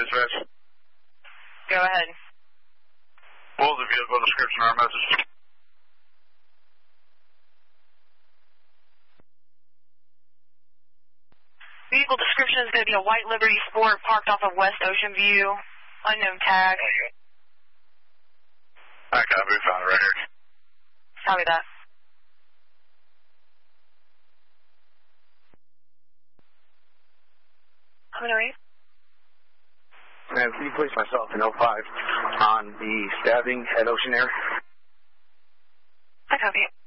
dispatch. Go ahead. What was the vehicle description or message? Vehicle description is going to be a white Liberty Sport parked off of West Ocean View. Unknown tag. I copy. Found it right here. Copy that. I'm going to read. Ma'am, can you place myself in 05 on the stabbing at Ocean Air? I copy it.